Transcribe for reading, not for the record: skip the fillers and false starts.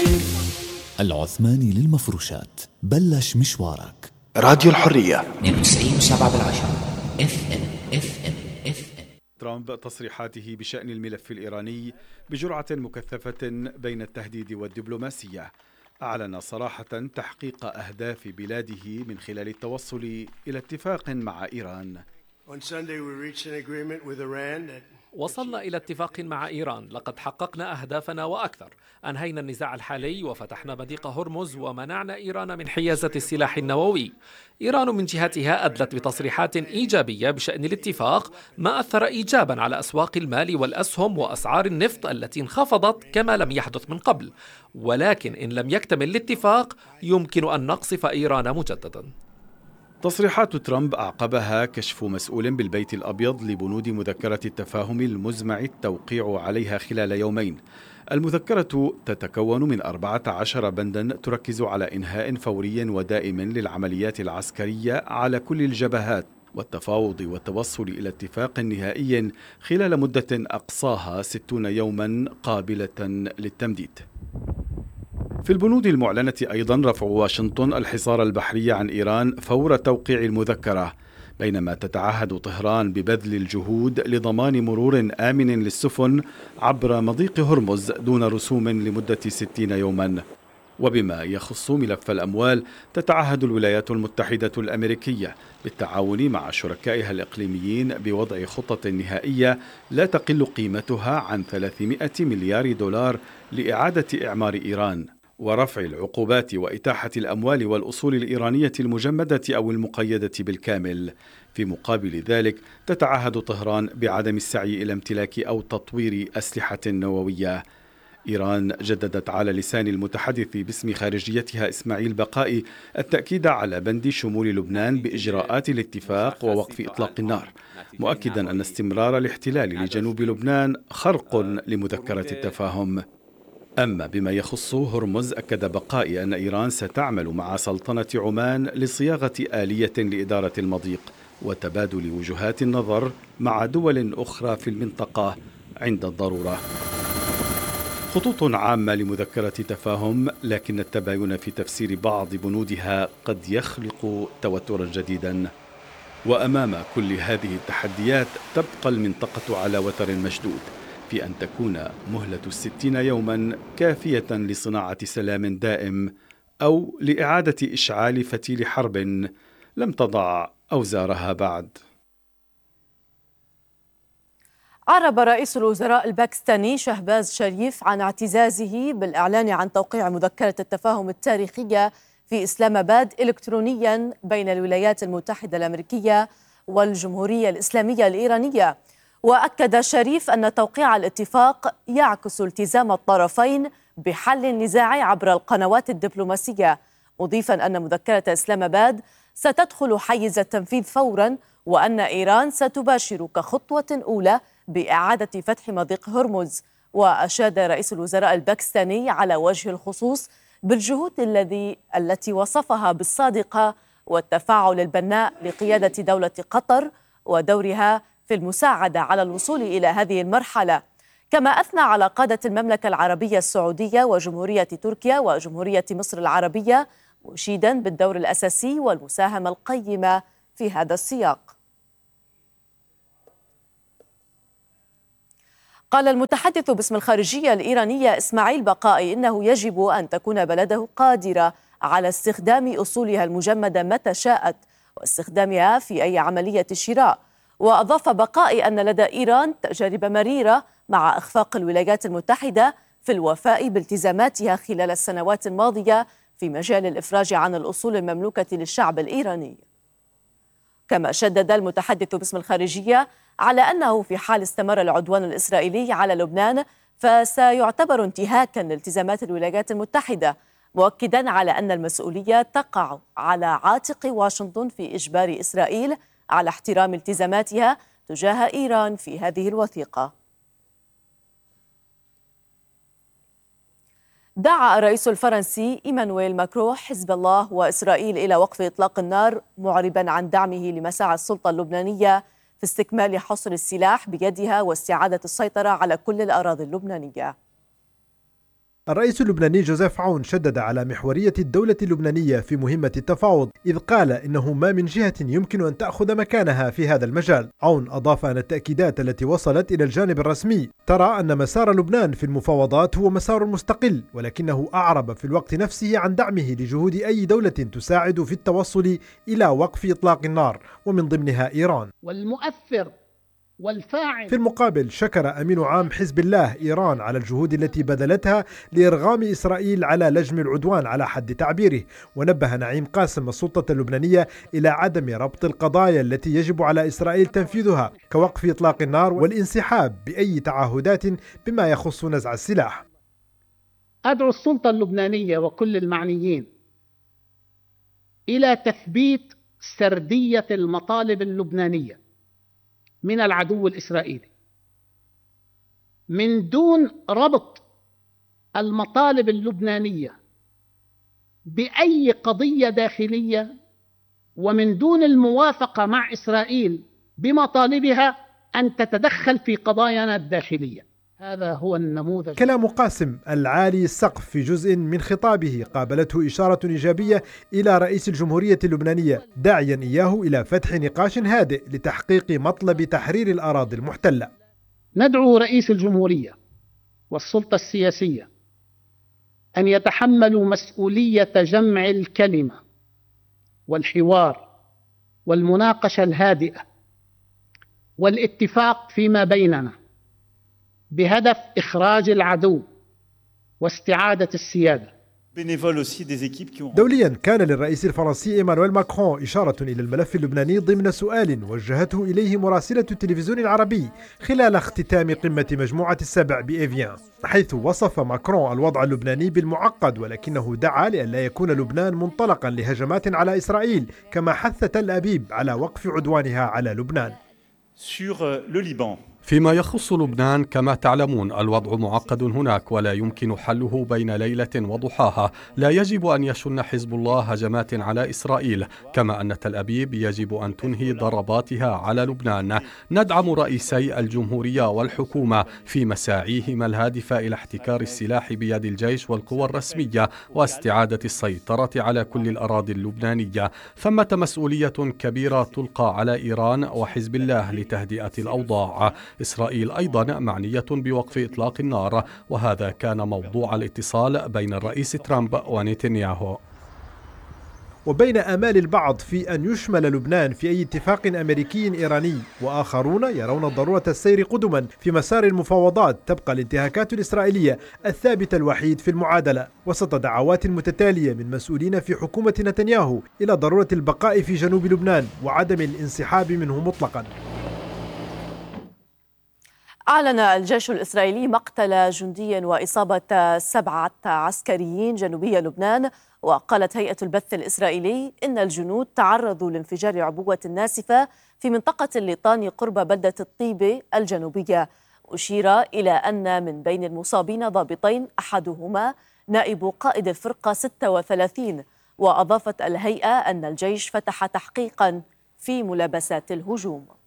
العثماني للمفروشات، بلش مشوارك. راديو الحرية 92.7 FM. ترامب تصريحاته بشأن الملف الإيراني بجرعة مكثفة بين التهديد والدبلوماسية. أعلن صراحة تحقيق أهداف بلاده من خلال التوصل إلى اتفاق مع إيران. وصلنا إلى اتفاق مع إيران، لقد حققنا أهدافنا وأكثر. أنهينا النزاع الحالي وفتحنا مضيق هرمز ومنعنا إيران من حيازة السلاح النووي. إيران من جهتها أدلت بتصريحات إيجابية بشأن الاتفاق، ما أثر إيجابا على أسواق المال والأسهم وأسعار النفط التي انخفضت كما لم يحدث من قبل. ولكن إن لم يكتمل الاتفاق يمكن أن نقصف إيران مجددا. تصريحات ترامب أعقبها كشف مسؤول بالبيت الأبيض لبنود مذكرة التفاهم المزمع التوقيع عليها خلال يومين. المذكرة تتكون من 14 بندا تركز على إنهاء فوري ودائم للعمليات العسكرية على كل الجبهات، والتفاوض والتوصل إلى اتفاق نهائي خلال مدة أقصاها 60 يوما قابلة للتمديد. في البنود المعلنة أيضا رفع واشنطن الحصار البحري عن إيران فور توقيع المذكرة، بينما تتعهد طهران ببذل الجهود لضمان مرور آمن للسفن عبر مضيق هرمز دون رسوم لمدة 60 يوما. وبما يخص ملف الأموال، تتعهد الولايات المتحدة الأمريكية بالتعاون مع شركائها الإقليميين بوضع خطة نهائية لا تقل قيمتها عن 300 مليار دولار لإعادة إعمار إيران، ورفع العقوبات وإتاحة الأموال والأصول الإيرانية المجمدة أو المقيدة بالكامل. في مقابل ذلك تتعهد طهران بعدم السعي إلى امتلاك أو تطوير أسلحة نووية. إيران جددت على لسان المتحدث باسم خارجيتها إسماعيل بقائي التأكيد على بند شمول لبنان بإجراءات الاتفاق ووقف إطلاق النار، مؤكدا أن استمرار الاحتلال لجنوب لبنان خرق لمذكرة التفاهم. أما بما يخص هرمز، أكد بقائي أن إيران ستعمل مع سلطنة عمان لصياغة آلية لإدارة المضيق وتبادل وجهات النظر مع دول أخرى في المنطقة عند الضرورة. خطوط عامة لمذكرة تفاهم، لكن التباين في تفسير بعض بنودها قد يخلق توترا جديدا. وأمام كل هذه التحديات تبقى المنطقة على وتر مشدود في أن تكون مهلة 60 يوما كافية لصناعة سلام دائم أو لإعادة إشعال فتيل حرب لم تضع أوزارها بعد. عرب رئيس الوزراء الباكستاني شهباز شريف عن اعتزازه بالإعلان عن توقيع مذكرة التفاهم التاريخية في إسلام آباد إلكترونيا بين الولايات المتحدة الأمريكية والجمهورية الإسلامية الإيرانية. وأكد شريف أن توقيع الاتفاق يعكس التزام الطرفين بحل النزاع عبر القنوات الدبلوماسية، مضيفا أن مذكرة إسلام آباد ستدخل حيز التنفيذ فورا، وأن إيران ستباشر كخطوة أولى بإعادة فتح مضيق هرمز. وأشاد رئيس الوزراء الباكستاني على وجه الخصوص بالجهود التي وصفها بالصادقة والتفاعل البناء لقيادة دولة قطر ودورها في المساعدة على الوصول إلى هذه المرحلة. كما أثنى على قادة المملكة العربية السعودية وجمهورية تركيا وجمهورية مصر العربية، مشيدا بالدور الأساسي والمساهمة القيمة في هذا السياق. قال المتحدث باسم الخارجية الإيرانية إسماعيل بقائي إنه يجب أن تكون بلده قادرة على استخدام أصولها المجمدة متى شاءت واستخدامها في أي عملية شراء. وأضاف بقائي أن لدى إيران تجارب مريرة مع إخفاق الولايات المتحدة في الوفاء بالتزاماتها خلال السنوات الماضية في مجال الإفراج عن الأصول المملوكة للشعب الإيراني. كما شدد المتحدث باسم الخارجية على أنه في حال استمر العدوان الإسرائيلي على لبنان فسيعتبر انتهاكا لالتزامات الولايات المتحدة، مؤكدا على أن المسؤولية تقع على عاتق واشنطن في إجبار إسرائيل على احترام التزاماتها تجاه إيران في هذه الوثيقة. دعا الرئيس الفرنسي إيمانويل ماكرون حزب الله وإسرائيل إلى وقف إطلاق النار، معربا عن دعمه لمساعي السلطة اللبنانية في استكمال حصر السلاح بيدها واستعادة السيطرة على كل الأراضي اللبنانية. الرئيس اللبناني جوزيف عون شدد على محورية الدولة اللبنانية في مهمة التفاوض، إذ قال إنه ما من جهة يمكن أن تأخذ مكانها في هذا المجال. عون أضاف أن التأكيدات التي وصلت إلى الجانب الرسمي ترى أن مسار لبنان في المفاوضات هو مسار مستقل، ولكنه أعرب في الوقت نفسه عن دعمه لجهود أي دولة تساعد في التوصل إلى وقف إطلاق النار، ومن ضمنها إيران. والمؤثر والفاعل. في المقابل شكر أمين عام حزب الله إيران على الجهود التي بذلتها لإرغام إسرائيل على لجم العدوان على حد تعبيره، ونبه نعيم قاسم السلطة اللبنانية إلى عدم ربط القضايا التي يجب على إسرائيل تنفيذها كوقف إطلاق النار والانسحاب بأي تعهدات بما يخص نزع السلاح. أدعو السلطة اللبنانية وكل المعنيين إلى تثبيت سردية المطالب اللبنانية من العدو الإسرائيلي من دون ربط المطالب اللبنانية بأي قضية داخلية، ومن دون الموافقة مع إسرائيل بمطالبها أن تتدخل في قضايانا الداخلية. هذا هو النموذج. كلام قاسم العالي السقف في جزء من خطابه قابلته إشارة إيجابية إلى رئيس الجمهورية اللبنانية، داعيا إياه إلى فتح نقاش هادئ لتحقيق مطلب تحرير الأراضي المحتلة. ندعو رئيس الجمهورية والسلطة السياسية أن يتحملوا مسؤولية جمع الكلمة والحوار والمناقشة الهادئة والاتفاق فيما بيننا بهدف إخراج العدو واستعادة السيادة. دوليا كان للرئيس الفرنسي إيمانويل ماكرون إشارة إلى الملف اللبناني ضمن سؤال وجهته إليه مراسلة التلفزيون العربي خلال اختتام قمة مجموعة السبع بإيفيان، حيث وصف ماكرون الوضع اللبناني بالمعقد، ولكنه دعا لئلا يكون لبنان منطلقا لهجمات على إسرائيل، كما حث تل أبيب على وقف عدوانها على لبنان. فيما يخص لبنان كما تعلمون الوضع معقد هناك ولا يمكن حله بين ليلة وضحاها. لا يجب أن يشن حزب الله هجمات على إسرائيل، كما أن تل أبيب يجب أن تنهي ضرباتها على لبنان. ندعم رئيسي الجمهورية والحكومة في مساعيهما الهادفة إلى احتكار السلاح بيد الجيش والقوى الرسمية واستعادة السيطرة على كل الأراضي اللبنانية. ثمة مسؤولية كبيرة تلقى على إيران وحزب الله لتهدئة الأوضاع. إسرائيل أيضا معنية بوقف إطلاق النار، وهذا كان موضوع الاتصال بين الرئيس ترامب ونتنياهو. وبين آمال البعض في أن يشمل لبنان في أي اتفاق أمريكي إيراني، وآخرون يرون ضرورة السير قدما في مسار المفاوضات، تبقى الانتهاكات الإسرائيلية الثابت الوحيد في المعادلة، وسط دعوات متتالية من مسؤولين في حكومة نتنياهو إلى ضرورة البقاء في جنوب لبنان وعدم الانسحاب منه مطلقا. أعلن الجيش الإسرائيلي مقتل جندي وإصابة 7 عسكريين جنوبي لبنان، وقالت هيئة البث الإسرائيلي إن الجنود تعرضوا لانفجار عبوة ناسفة في منطقة الليطاني قرب بلدة الطيبة الجنوبية. أشير إلى أن من بين المصابين ضابطين أحدهما نائب قائد الفرقة 36، وأضافت الهيئة أن الجيش فتح تحقيقا في ملابسات الهجوم.